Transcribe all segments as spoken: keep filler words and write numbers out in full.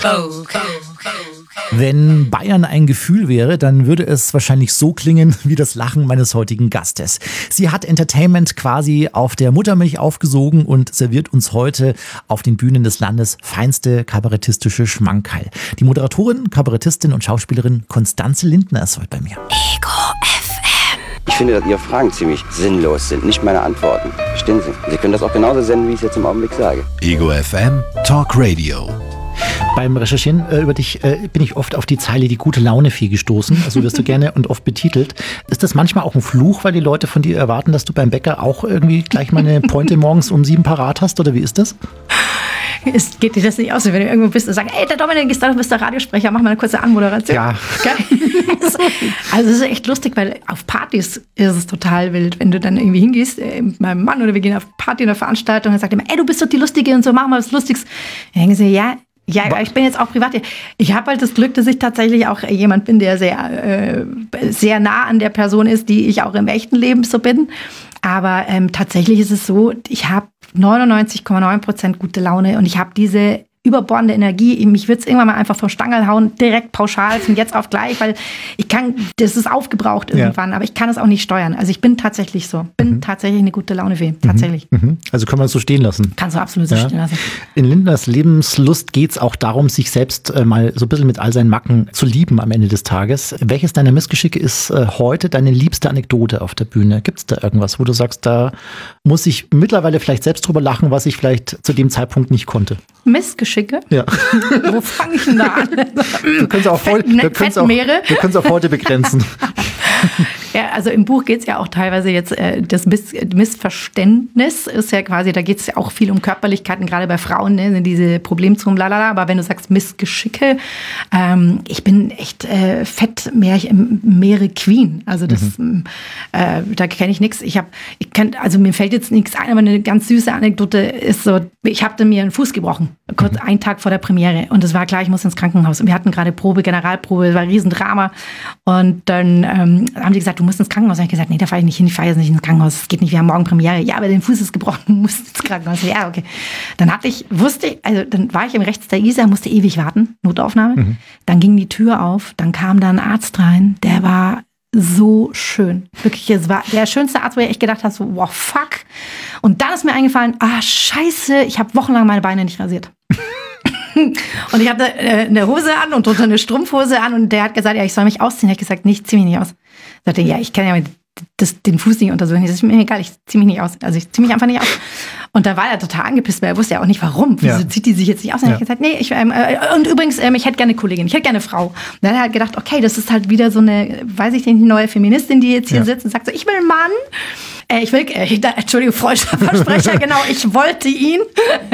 Wenn Bayern ein Gefühl wäre, dann würde es wahrscheinlich so klingen wie das Lachen meines heutigen Gastes. Sie hat Entertainment quasi auf der Muttermilch aufgesogen und serviert uns heute auf den Bühnen des Landes feinste kabarettistische Schmankerl. Die Moderatorin, Kabarettistin und Schauspielerin Constanze Lindner ist heute bei mir. Ego F M. Ich finde, dass Ihre Fragen ziemlich sinnlos sind, nicht meine Antworten. Verstehen Sie? Sie können das auch genauso senden, wie ich es jetzt im Augenblick sage. Ego F M Talk Radio. Beim Recherchieren äh, über dich äh, bin ich oft auf die Zeile die gute Laune-Fee gestoßen. Also wirst du gerne und oft betitelt. Ist das manchmal auch ein Fluch, weil die Leute von dir erwarten, dass du beim Bäcker auch irgendwie gleich mal eine Pointe morgens um sieben parat hast? Oder wie ist das? Es geht dir das nicht aus, wenn du irgendwo bist und sagst, ey, der Dominik ist da, du bist der Radiosprecher, mach mal eine kurze Anmoderation. Ja. Also es ist echt lustig, weil auf Partys ist es total wild, wenn du dann irgendwie hingehst, äh, mit meinem Mann oder wir gehen auf Party oder Veranstaltung und sagt immer, ey, du bist doch die Lustige und so, mach mal was Lustiges. Dann denken sie, ja, Ja, ich bin jetzt auch privat. Ich habe halt das Glück, dass ich tatsächlich auch jemand bin, der sehr, äh, sehr nah an der Person ist, die ich auch im echten Leben so bin. Aber ähm, tatsächlich ist es so, ich habe neunundneunzig Komma neun Prozent gute Laune und ich habe diese überbordende Energie. Mich wird es irgendwann mal einfach vom Stangerl hauen, direkt pauschal von jetzt auf gleich, weil ich kann, das ist aufgebraucht irgendwann, ja. Aber ich kann es auch nicht steuern. Also ich bin tatsächlich so, bin mhm. tatsächlich eine gute Laune-Fee, tatsächlich. Mhm. Also kann man es so stehen lassen? Kannst du absolut so ja. stehen lassen. In Lindners Lebenslust geht es auch darum, sich selbst äh, mal so ein bisschen mit all seinen Macken zu lieben am Ende des Tages. Welches deiner Missgeschicke ist äh, heute deine liebste Anekdote auf der Bühne? Gibt es da irgendwas, wo du sagst, da muss ich mittlerweile vielleicht selbst drüber lachen, was ich vielleicht zu dem Zeitpunkt nicht konnte? Missgeschicke? Ja. Wo fange ich denn da an? Wir können es auch, voll, wir können's auch, wir können's auch heute begrenzen. Ja, also im Buch geht es ja auch teilweise jetzt, äh, das Miss- Missverständnis ist ja quasi, da geht es ja auch viel um Körperlichkeiten, gerade bei Frauen, ne, diese Problemzonen, lalala. Aber wenn du sagst Missgeschicke, ähm, ich bin echt äh, fett Meere Queen. Also das, mhm. äh, da kenne ich nichts. Ich habe, ich kenn, also mir fällt jetzt nichts ein, aber eine ganz süße Anekdote ist so, ich habe mir einen Fuß gebrochen, kurz mhm. einen Tag vor der Premiere. Und es war klar, ich muss ins Krankenhaus. Und wir hatten gerade Probe, Generalprobe, es war ein Riesendrama. Und dann ähm, haben die gesagt, du musst ins Krankenhaus. Und ich habe gesagt, nee, da fahre ich nicht hin, ich fahre jetzt nicht ins Krankenhaus. Es geht nicht, wir haben morgen Premiere. Ja, aber dein Fuß ist gebrochen, du musst ins Krankenhaus. Ja, okay. Dann hatte ich, wusste ich, also dann war ich im Rechts der Isar, musste ewig warten, Notaufnahme. Mhm. Dann ging die Tür auf, dann kam da ein Arzt rein, der war so schön. Wirklich, es war der schönste Arzt, wo ich echt gedacht habe, so, wow, fuck. Und dann ist mir eingefallen, ah, scheiße, ich habe wochenlang meine Beine nicht rasiert. Und ich hatte äh, eine Hose an und drunter eine Strumpfhose an und der hat gesagt, ja, ich soll mich ausziehen. Ich habe gesagt, nee, ich zieh mich nicht aus. Ich sagte, ja, ich kann ja das, den Fuß nicht untersuchen. Das ist mir egal, ich zieh mich nicht aus. Also ich zieh mich einfach nicht aus. Und da war er total angepisst, weil er wusste ja auch nicht, warum. Wieso ja. zieht die sich jetzt nicht aus? Und ja. ich habe gesagt, nee, ich, ähm, äh, und übrigens, ähm, ich hätte gerne eine Kollegin, ich hätte gerne eine Frau. Und dann hat er halt gedacht, okay, das ist halt wieder so eine, weiß ich nicht, neue Feministin, die jetzt hier ja. sitzt und sagt so, ich will einen Mann. Äh, ich will, äh, da, Entschuldigung, falscher Versprecher, genau, ich wollte ihn.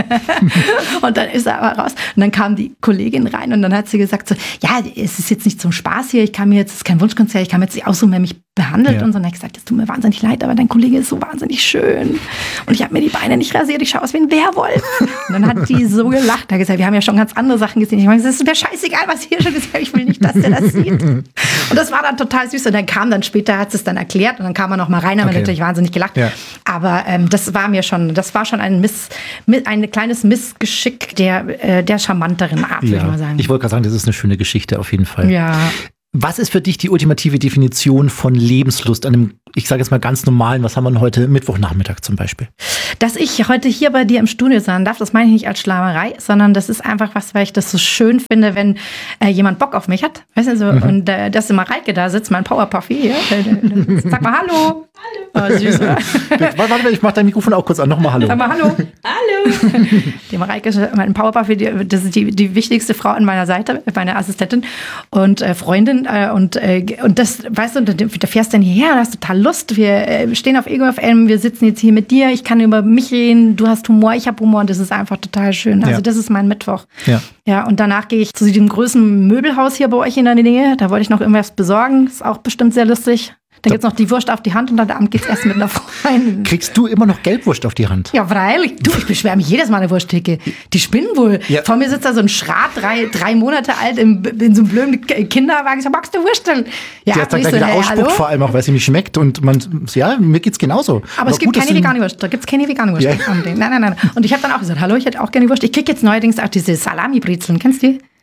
Und dann ist er aber raus. Und dann kam die Kollegin rein und dann hat sie gesagt so, ja, es ist jetzt nicht zum Spaß hier, ich kann mir jetzt, es ist kein Wunschkonzert, ich kann mir jetzt nicht aussuchen, wer mich behandelt. Ja. Und so. Und dann habe ich gesagt, es tut mir wahnsinnig leid, aber dein Kollege ist so wahnsinnig schön. Und ich habe mir die Beine nicht rasiert, ich schaue aus wie ein Werwolf. Und dann hat die so gelacht, hat gesagt, wir haben ja schon ganz andere Sachen gesehen. Ich meine, es ist mir scheißegal, was hier schon ist, ich will nicht, dass der das sieht. Und das war dann total süß. Und dann kam dann später, hat sie es dann erklärt und dann kam er noch mal rein, haben okay. wir natürlich wahnsinnig gelacht. Ja. Aber ähm, das war mir schon, das war schon ein, Miss, ein kleines Missgeschick der, äh, der charmanteren Art, ja. würde ich mal sagen. Ich wollte gerade sagen, das ist eine schöne Geschichte auf jeden Fall. Ja. Was ist für dich die ultimative Definition von Lebenslust an einem, ich sage jetzt mal ganz normalen, was haben wir denn heute, Mittwochnachmittag zum Beispiel? Dass ich heute hier bei dir im Studio sein darf, das meine ich nicht als Schleimerei, sondern das ist einfach was, weil ich das so schön finde, wenn äh, jemand Bock auf mich hat. Weißt du, so, mhm. und äh, dass immer Mareike da sitzt, mein Powerpuffy hier. Äh, sag mal Hallo. Hallo. Oh, süß, oder? Warte, ich mach dein Mikrofon auch kurz an. Nochmal Hallo. Sag mal Hallo. Hallo. Die Mareike ist mein Powerpuffy, das ist die, die wichtigste Frau an meiner Seite, meine Assistentin und äh, Freundin. Äh, und, äh, und das, weißt du, da, da fährst du dann hierher, da hast total Lust. Wir äh, stehen auf Ego F M, wir sitzen jetzt hier mit dir, ich kann über mich reden, du hast Humor, ich habe Humor und das ist einfach total schön. Also ja. das ist mein Mittwoch. Ja. Ja, und danach gehe ich zu dem größten Möbelhaus hier bei euch in der Nähe. Da wollte ich noch irgendwas besorgen. Ist auch bestimmt sehr lustig. Da gibt's noch die Wurst auf die Hand und dann Abend geht's erst mit einer Freundin. Kriegst du immer noch Gelbwurst auf die Hand? Ja, freilich. Du, ich beschwere mich jedes Mal eine Wursttheke. Die spinnen wohl. Ja. Vor mir sitzt da so ein Schrat, drei, drei Monate alt, in, in so einem blöden Kinderwagen. Ich sag, magst du Wursteln? Ja, der hat dann gleich so, wieder hey, ausspuckt, hallo? Vor allem auch, weil sie nicht schmeckt. Und man, ja, mir geht's genauso. Aber, Aber es gibt gut, keine vegane Wurst. Da gibt's keine vegane Wurst. Ja. Nein, nein, nein. Und ich habe dann auch gesagt, hallo, ich hätte auch gerne Wurst. Ich krieg jetzt neuerdings auch diese Salami-Brezeln. Kennst du die?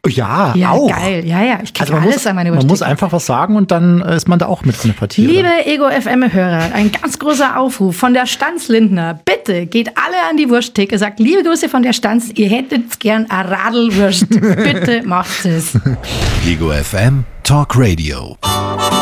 Ja, Ja, auch. geil. Ja, ja, ich kriege Also man alles muss, an meine man Wurst. muss einfach was sagen und dann äh, ist man da auch mit von der Partie. Liebe Ego-F M-Hörer, ein ganz großer Aufruf von der Stanz Lindner. Bitte geht alle an die Wursttheke, sagt liebe Grüße von der Stanz, ihr hättet gern eine Radlwurst. Bitte macht es. Ego F M Talk Radio.